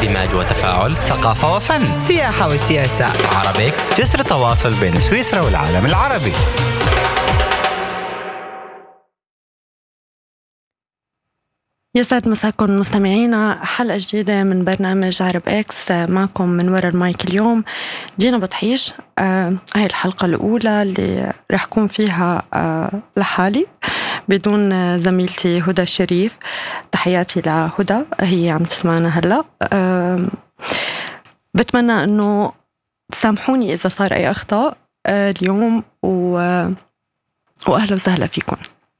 اندماج وتفاعل، ثقافة وفن، سياحة وسياسة. عربيكس جسر تواصل بين سويسرا والعالم العربي. يسعد مساكم مستمعينا، حلقة جديدة من برنامج عرب اكس معكم من وراء المايك. اليوم دينا بطحيش. هاي الحلقة الأولى اللي رح كون فيها لحالي بدون زميلتي هدى الشريف. تحياتي لهدى، هي عم تسمعنا هلأ. بتمنى أنه تسامحوني إذا صار أي أخطاء اليوم، وأهلا وسهلا فيكم.